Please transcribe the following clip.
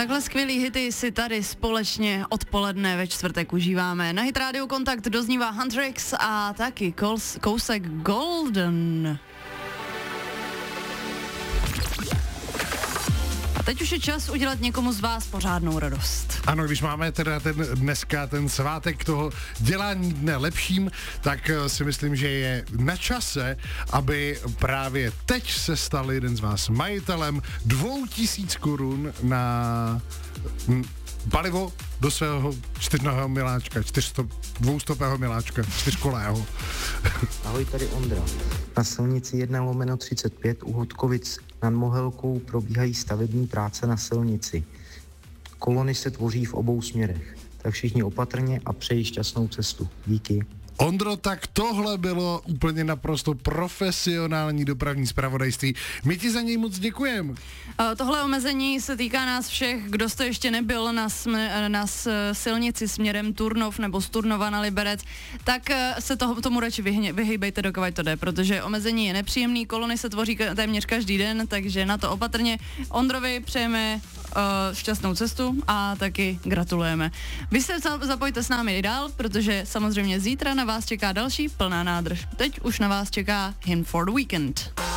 Takhle skvělý hity si tady společně odpoledne ve čtvrtek užíváme. Na Hit Radio Kontakt doznívá Huntrix a taky kousek Golden. A teď už je čas udělat někomu z vás pořádnou radost. Ano, když máme teda dneska ten svátek toho dělání dne lepším, tak si myslím, že je na čase, aby právě teď se stal jeden z vás majitelem 2000 korun na palivo do svého 400 miláčka, 200 miláčka, 4kolého. Ahoj, tady Ondra. Na silnici 1/35 u Hodkovic nad Mohelkou probíhají stavební práce na silnici. Kolony se tvoří v obou směrech, tak všichni opatrně a přeji šťastnou cestu. Díky. Ondro, tak tohle bylo úplně naprosto profesionální dopravní zpravodajství. My ti za něj moc děkujeme. Tohle omezení se týká nás všech, kdo jste ještě nebyl na silnici směrem Turnov nebo z Turnova na Liberec, tak se tomu radši vyhejbejte, dokud to jde, protože omezení je nepříjemný, kolony se tvoří téměř každý den, takže na to opatrně. Ondrovi přejeme šťastnou cestu a taky gratulujeme. Vy se zapojte s námi i dál, protože samozřejmě zítra na vás čeká další plná nádrž. Teď už na vás čeká Hymn for the Weekend.